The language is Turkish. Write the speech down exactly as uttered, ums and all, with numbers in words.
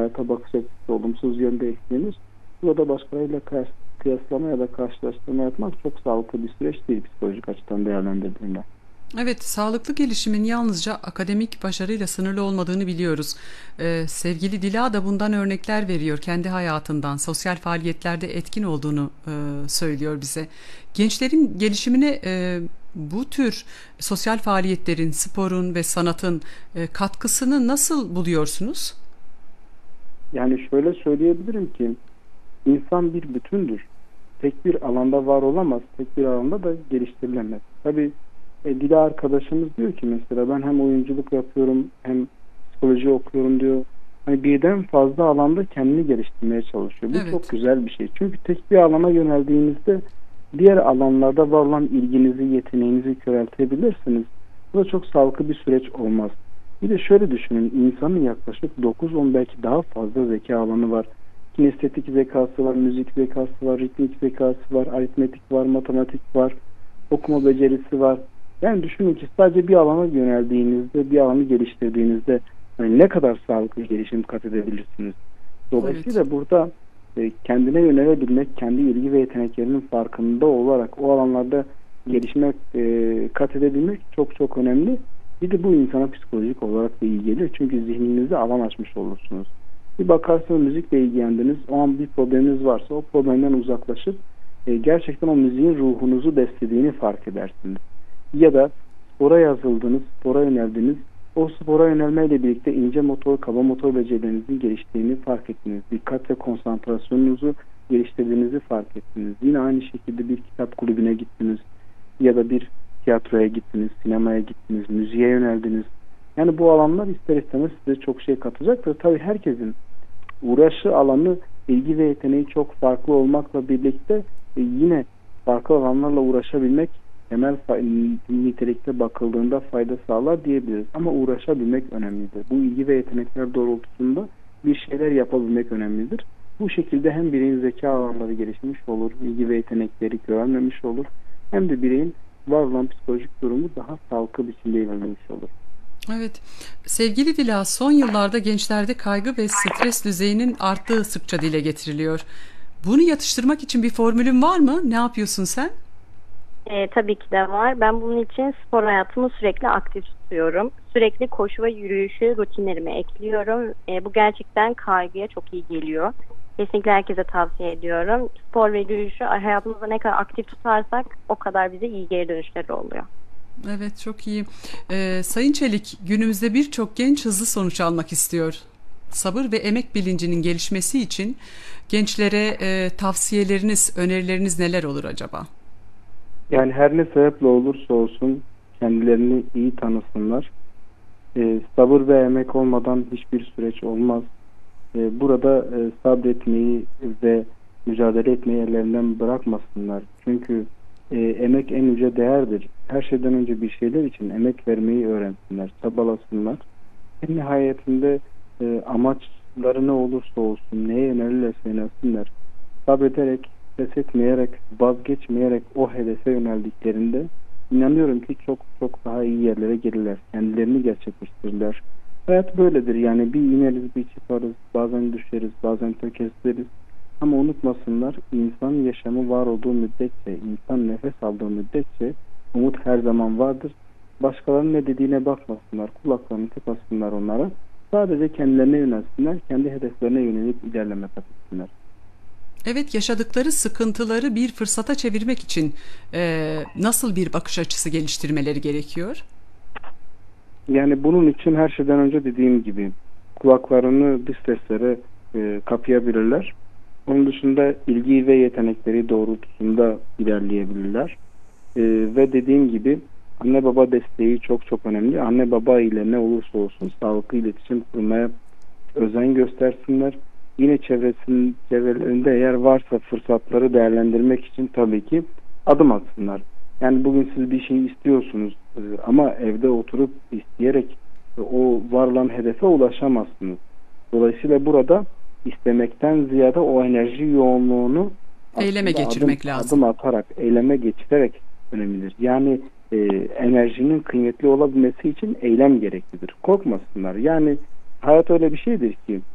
hayata bakış açısı olumsuz yönde etkilenir. Burada başkalarıyla kıyas, kıyaslama ya da karşılaştırma yapmak çok sağlıklı bir süreç değil psikolojik açıdan değerlendirdiğinde. Evet, sağlıklı gelişimin yalnızca akademik başarıyla sınırlı olmadığını biliyoruz. Ee, sevgili Dila da bundan örnekler veriyor. Kendi hayatından, sosyal faaliyetlerde etkin olduğunu e, söylüyor bize. Gençlerin gelişimine e, bu tür sosyal faaliyetlerin, sporun ve sanatın e, katkısını nasıl buluyorsunuz? Yani şöyle söyleyebilirim ki insan bir bütündür. Tek bir alanda var olamaz, tek bir alanda da geliştirilemez. Tabii e, Dila arkadaşımız diyor ki mesela ben hem oyunculuk yapıyorum hem psikoloji okuyorum diyor. Hani birden fazla alanda kendini geliştirmeye çalışıyor. Bu çok Evet, güzel bir şey. Çünkü tek bir alana yöneldiğinizde diğer alanlarda var olan ilginizi, yeteneğinizi köreltebilirsiniz. Bu da çok sağlıklı bir süreç olmaz. Bir de şöyle düşünün, insanın yaklaşık dokuz on belki daha fazla zeka alanı var. Kinestetik zekası var, müzik zekası var, ritmik zekası var, aritmetik var, matematik var, okuma becerisi var. Yani düşünün ki sadece bir alana yöneldiğinizde, bir alanı geliştirdiğinizde yani ne kadar sağlıklı gelişim kat edebilirsiniz. evet. Dolayısıyla burada e, kendine yönelebilmek, kendi ilgi ve yeteneklerinin farkında olarak o alanlarda gelişmek, e, kat edebilmek çok çok önemli. Bir de bu insana psikolojik olarak da iyi gelir. Çünkü zihninize alan açmış olursunuz. Bir bakarsınız müzikle ilgilendiniz, o an bir probleminiz varsa o problemden uzaklaşıp e, gerçekten o müziğin ruhunuzu beslediğini fark edersiniz. Ya da spora yazıldınız, spora yöneldiniz, o spora yönelmeyle birlikte ince motor, kaba motor becerinizin geliştiğini fark ettiniz. Dikkat ve konsantrasyonunuzu geliştirdiğinizi fark ettiniz. Yine aynı şekilde bir kitap kulübüne gittiniz ya da bir tiyatroya gittiniz, sinemaya gittiniz, müziğe yöneldiniz. Yani bu alanlar ister istemez size çok şey katacaktır. Tabii herkesin uğraşı alanı, ilgi ve yeteneği çok farklı olmakla birlikte e, yine farklı alanlarla uğraşabilmek temel nitelikte bakıldığında fayda sağlar diyebiliriz. Ama uğraşabilmek önemlidir. Bu ilgi ve yetenekler doğrultusunda bir şeyler yapabilmek önemlidir. Bu şekilde hem bireyin zeka alanları gelişmiş olur, ilgi ve yetenekleri görülmemiş olur, hem de bireyin var olan psikolojik durumu daha sağlıklı biçimde ilerlemiş olur. Evet. Sevgili Dila, son yıllarda gençlerde kaygı ve stres düzeyinin arttığı sıkça dile getiriliyor. Bunu yatıştırmak için bir formülün var mı? Ne yapıyorsun sen? E, tabii ki de var. Ben bunun için spor hayatımı sürekli aktif tutuyorum. Sürekli koşu ve yürüyüşü rutinlerime ekliyorum. E, bu gerçekten kaygıya çok iyi geliyor. Kesinlikle herkese tavsiye ediyorum. Spor ve yürüyüşü hayatımızda ne kadar aktif tutarsak o kadar bize iyi geri dönüşleri oluyor. Evet, çok iyi. Ee, Sayın Çelik, günümüzde birçok genç hızlı sonuç almak istiyor. Sabır ve emek bilincinin gelişmesi için gençlere e, tavsiyeleriniz, önerileriniz neler olur acaba? Yani her ne sebeple olursa olsun kendilerini iyi tanısınlar. Ee, sabır ve emek olmadan hiçbir süreç olmaz. Ee, burada e, sabretmeyi ve mücadele etmeyi ellerinden bırakmasınlar. Çünkü e, emek en yüce değerdir. Her şeyden önce bir şeyler için emek vermeyi öğrensinler, çabalasınlar. En nihayetinde e, amaçları ne olursa olsun, neye yönelirlerse yönelsinler, sabrederek, pes etmeyerek, vazgeçmeyerek o hedefe yöneldiklerinde inanıyorum ki çok çok daha iyi yerlere gelirler. Kendilerini gerçekleştirirler. Hayat böyledir. Yani bir ineriz, bir çıkarız, bazen düşeriz, bazen tökezleriz. Ama unutmasınlar, insan yaşamı var olduğu müddetçe, insan nefes aldığı müddetçe umut her zaman vardır. Başkalarının ne dediğine bakmasınlar, kulaklarını tıkasınlar onlara. Sadece kendilerine yönelsinler, kendi hedeflerine yönelip ilerleme kat etsinler. Evet, yaşadıkları sıkıntıları bir fırsata çevirmek için e, nasıl bir bakış açısı geliştirmeleri gerekiyor? Yani bunun için her şeyden önce dediğim gibi kulaklarını dış seslere e, kapayabilirler. Onun dışında ilgi ve yetenekleri doğrultusunda ilerleyebilirler. E, ve dediğim gibi anne baba desteği çok çok önemli. Anne baba ile ne olursa olsun sağlıklı iletişim kurmaya özen göstersinler. Yine çevresinin çevrelerinde eğer varsa fırsatları değerlendirmek için tabii ki adım atsınlar. Yani bugün siz bir şey istiyorsunuz ama evde oturup isteyerek o varılan hedefe ulaşamazsınız. Dolayısıyla burada istemekten ziyade o enerji yoğunluğunu Eyleme adım, geçirmek lazım. adım atarak, eyleme geçirerek önemlidir. Yani e, enerjinin kıymetli olabilmesi için eylem gereklidir. Korkmasınlar. Yani hayat öyle bir şeydir ki